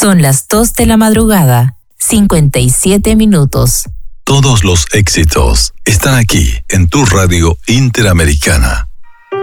Son las 2 de la madrugada, 57 minutos. Todos los éxitos están aquí en tu radio Interamericana.